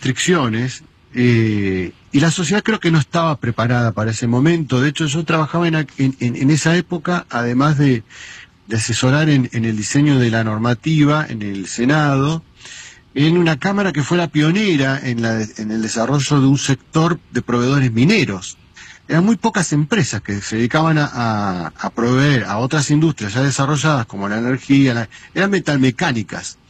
restricciones, y la sociedad creo que no estaba preparada para ese momento. De hecho, yo trabajaba en esa época, además de asesorar en el diseño de la normativa en el Senado, en una cámara que fue la pionera en el desarrollo de un sector de proveedores mineros. Eran muy pocas empresas que se dedicaban a proveer a otras industrias ya desarrolladas, como la energía, eran metalmecánicas.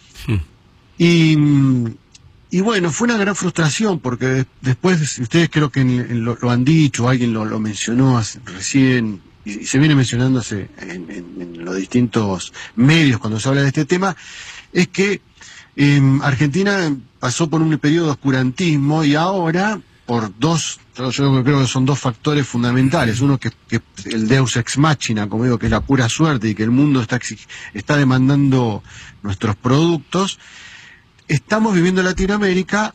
Y bueno, fue una gran frustración, porque después, ustedes creo que lo han dicho, alguien lo mencionó recién, y se viene mencionándose en los distintos medios cuando se habla de este tema, es que Argentina pasó por un periodo de oscurantismo, y ahora, yo creo que son dos factores fundamentales. Uno, que el deus ex machina, como digo, que es la pura suerte, y que el mundo está demandando nuestros productos. Estamos viviendo en Latinoamérica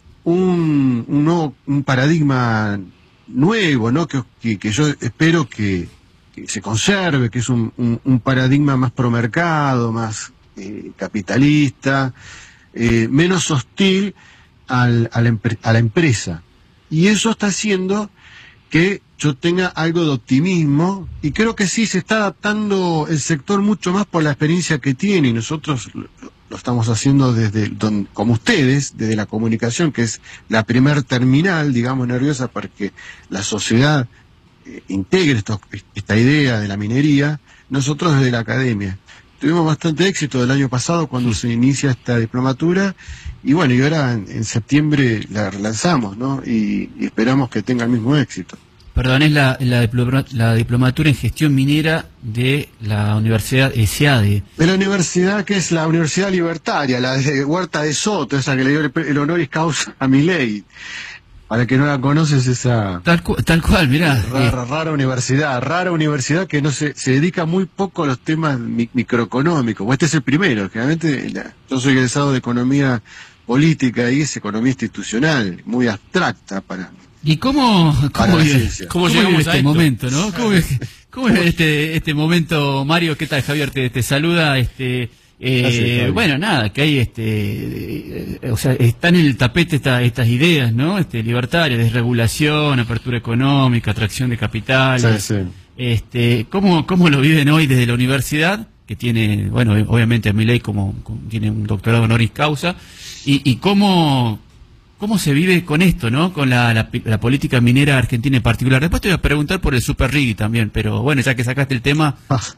un paradigma nuevo, ¿no? Que yo espero que se conserve, que es un paradigma más promercado, más capitalista, menos hostil a la empresa. Y eso está haciendo que yo tenga algo de optimismo, y creo que sí se está adaptando el sector mucho más por la experiencia que tiene, y nosotros lo estamos haciendo como ustedes, desde la comunicación, que es la primer terminal, digamos, nerviosa para que la sociedad integre esta idea de la minería. Nosotros desde la academia tuvimos bastante éxito el año pasado cuando se inicia esta diplomatura, y bueno, y ahora en septiembre la relanzamos, ¿no? Y esperamos que tenga el mismo éxito. Perdón, es la diplomatura en gestión minera de la Universidad ESIADE. De la universidad que es la Universidad Libertaria, la de Huerta de Soto, esa que le dio el honoris causa a Milei. Para que no la conoces, esa... Tal cual, mirá. Rara universidad que no se dedica muy poco a los temas microeconómicos. Este es el primero. Generalmente yo soy egresado de economía política, y es economía institucional, muy abstracta para... ¿Y cómo llegamos a este momento, no? ¿Cómo es este momento, Mario? ¿Qué tal, Javier? Te saluda, Gracias, bueno, nada, que hay, o sea, están en el tapete estas ideas, ¿no? Libertarias, desregulación, apertura económica, atracción de capitales. Sí. ¿Cómo lo viven hoy desde la universidad? Que tiene, bueno, obviamente Milei tiene un doctorado honoris causa, y ¿cómo se vive con esto, ¿no? Con la política minera argentina en particular. Después te voy a preguntar por el Super Riggy también, pero bueno, ya que sacaste el tema...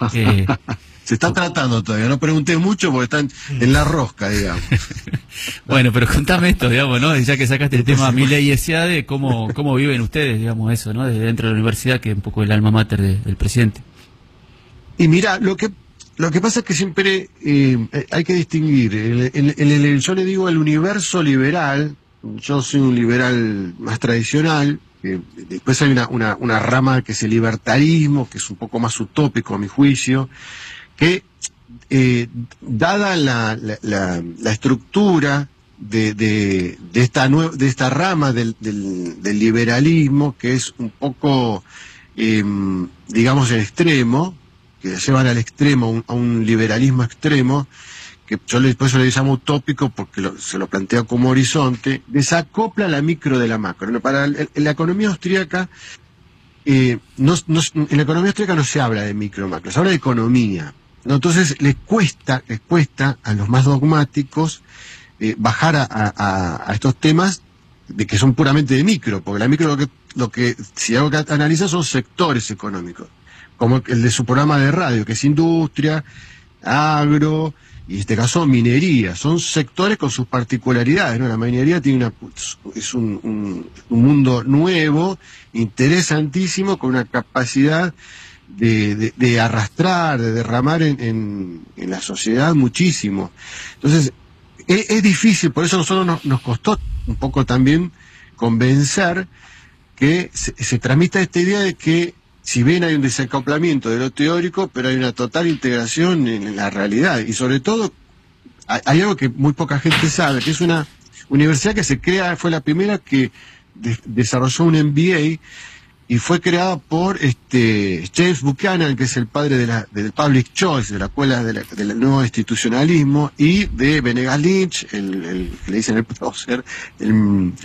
Se está tratando todavía, no pregunté mucho porque están en la rosca, digamos. Bueno, pero contame esto, digamos, ¿no? Ya que sacaste el tema Milei y ESIADE, ¿cómo viven ustedes, digamos, eso, ¿no? Desde dentro de la universidad, que es un poco el alma mater del presidente. Y mira, lo que pasa es que siempre hay que distinguir. Yo le digo el universo liberal. Yo soy un liberal más tradicional. Después hay una rama que es el libertarismo, que es un poco más utópico a mi juicio, que dada la estructura de esta rama del liberalismo, que es un poco, digamos, el extremo, que llevan al extremo, a un liberalismo extremo, que por eso le llamo utópico, porque se lo plantea como horizonte, desacopla la micro de la macro. ¿No? En la economía austríaca, en la economía austríaca no se habla de micro macro, se habla de economía, ¿no? Entonces les cuesta a los más dogmáticos bajar a estos temas de que son puramente de micro, porque la micro lo que si algo que analiza son sectores económicos, como el de su programa de radio, que es industria, agro, y en este caso minería. Son sectores con sus particularidades, ¿no? La minería es un mundo nuevo, interesantísimo, con una capacidad de arrastrar, de derramar en la sociedad muchísimo. Entonces, es difícil, por eso a nosotros nos costó un poco también convencer que se transmita esta idea de que, si bien hay un desacoplamiento de lo teórico, pero hay una total integración en la realidad. Y sobre todo, hay algo que muy poca gente sabe, que es una universidad que fue la primera que desarrolló un MBA, y fue creada por James Buchanan, que es el padre del Public Choice, de la escuela del nuevo institucionalismo, y de Venegas Lynch, que le dicen el prócer,